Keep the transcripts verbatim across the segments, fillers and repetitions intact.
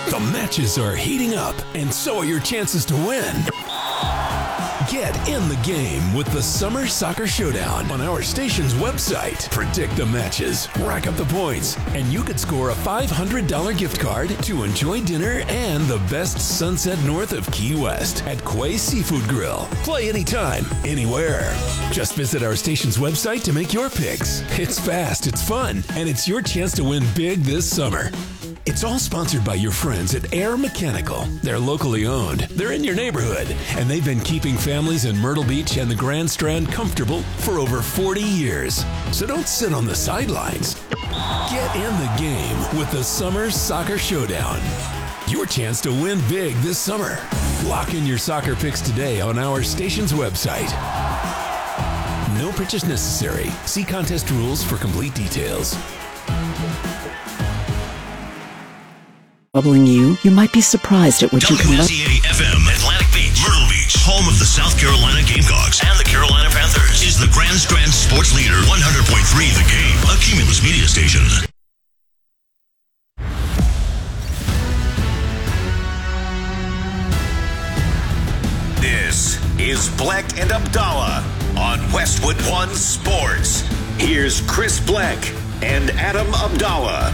The matches are heating up, and so are your chances to win. Get in the game with the Summer Soccer Showdown on our station's website. Predict the matches, rack up the points, and you could score a five hundred dollars gift card to enjoy dinner and the best sunset north of Key West at Quay Seafood Grill. Play anytime, anywhere. Just visit our station's website to make your picks. It's fast, it's fun, and it's your chance to win big this summer. It's all sponsored by your friends at Air Mechanical. They're locally owned, they're in your neighborhood, and they've been keeping families in Myrtle Beach and the Grand Strand comfortable for over forty years. So don't sit on the sidelines. Get in the game with the Summer Soccer Showdown. Your chance to win big this summer. Lock in your soccer picks today on our station's website. No purchase necessary. See contest rules for complete details. Bubbling you, you might be surprised at what you can W S E A F M, Atlantic Beach, Myrtle Beach, home of the South Carolina Gamecocks and the Carolina Panthers, is the Grand Strand Sports Leader, one hundred point three The Game, a Cumulus media station. This is Bleck and Abdallah on Westwood One Sports. Here's Chris Bleck and Adam Abdallah.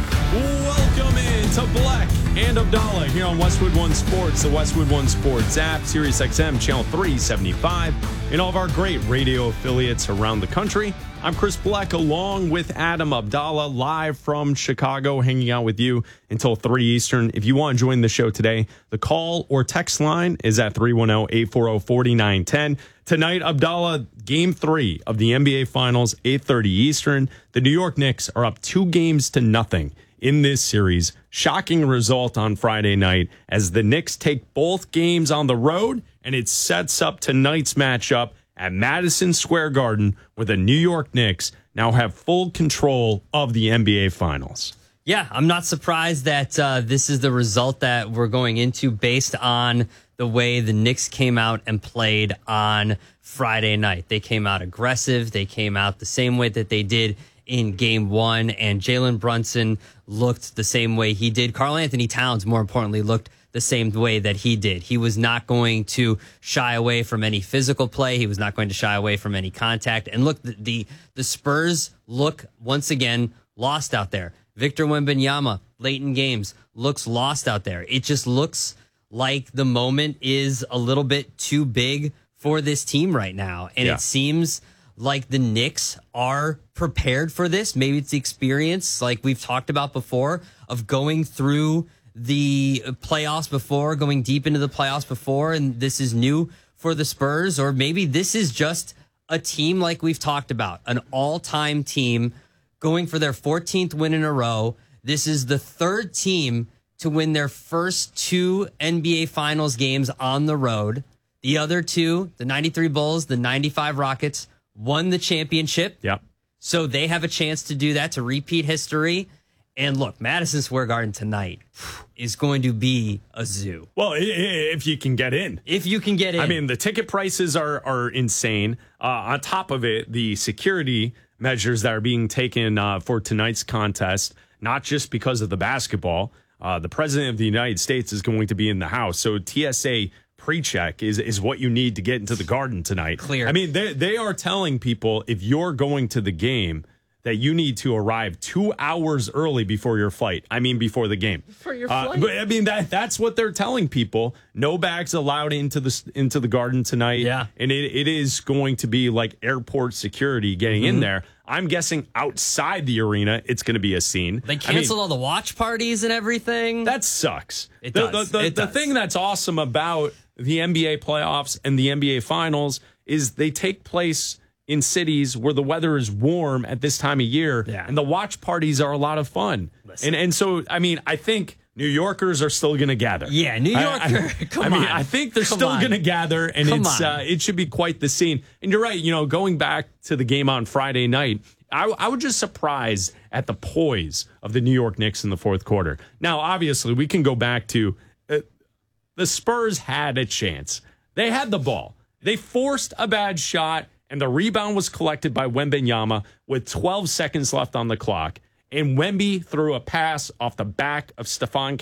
Welcome in to Bleck and Abdallah here on Westwood One Sports, the Westwood One Sports app, Sirius X M, channel three seventy-five, and all of our great radio affiliates around the country. I'm Chris Bleck along with Adam Abdallah, live from Chicago, hanging out with you until three Eastern. If you want to join the show today, the call or text line is at three one zero, eight four zero, four nine one zero. Tonight, Abdallah, game three of the N B A Finals, eight thirty Eastern. The New York Knicks are up two games to nothing in this series. Shocking result on Friday night as the Knicks take both games on the road, and it sets up tonight's matchup at Madison Square Garden, where the New York Knicks now have full control of the N B A Finals. Yeah, I'm not surprised that uh, this is the result that we're going into based on the way the Knicks came out and played on Friday night. They came out aggressive. They came out the same way that they did in game one, and Jalen Brunson looked the same way he did. Karl Anthony Towns, more importantly, looked the same way that he did. He was not going to shy away from any physical play. He was not going to shy away from any contact. And look, the the, the Spurs look, once again, lost out there. Victor Wembanyama, late in games, looks lost out there. It just looks like the moment is a little bit too big for this team right now. And yeah. It seems like the Knicks are prepared for this. Maybe it's the experience, like we've talked about before, of going through the playoffs before, going deep into the playoffs before, and this is new for the Spurs. Or maybe this is just a team like we've talked about, an all-time team going for their fourteenth win in a row. This is the third team to win their first two N B A Finals games on the road. The other two, the ninety-three Bulls, the ninety-five Rockets, won the championship. Yep. So they have a chance to do that, to repeat history. And look, Madison Square Garden tonight is going to be a zoo. Well, if you can get in. If you can get in. I mean, the ticket prices are, are insane. Uh, on top of it, the security measures that are being taken uh, for tonight's contest, not just because of the basketball. Uh, the President of the United States is going to be in the house. So T S A pre-check is, is what you need to get into the Garden tonight. Clear. I mean, they, they are telling people, if you're going to the game, that you need to arrive two hours early before your flight. I mean, before the game. For your uh, flight? But I mean, that that's what they're telling people. No bags allowed into the into the Garden tonight. Yeah. And it, it is going to be like airport security getting Mm-hmm. in there. I'm guessing outside the arena, it's going to be a scene. They I canceled mean, all the watch parties and everything. that sucks. It the, does. The, the, It the does. thing that's awesome about the N B A playoffs and the N B A finals is they take place in cities where the weather is warm at this time of year, Yeah. and the watch parties are a lot of fun. Listen. And and so, I mean, I think New Yorkers are still going to gather. Yeah, New I- Yorker, I, come I mean, on. I think they're Come still on. going to gather, and Come it's on. uh, it should be quite the scene. And you're right. You know, going back to the game on Friday night, I, I was just surprised at the poise of the New York Knicks in the fourth quarter. Now, obviously, we can go back to uh, the Spurs had a chance. They had the ball. They forced a bad shot, and the rebound was collected by Wembanyama with twelve seconds left on the clock. And Wemby threw a pass off the back of Stephon